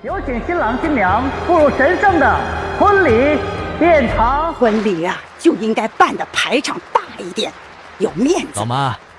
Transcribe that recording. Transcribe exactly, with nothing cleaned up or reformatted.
有请新郎新娘步入神圣的婚礼殿堂。 婚礼啊，就应该办的排场大一点，有面子。 老妈，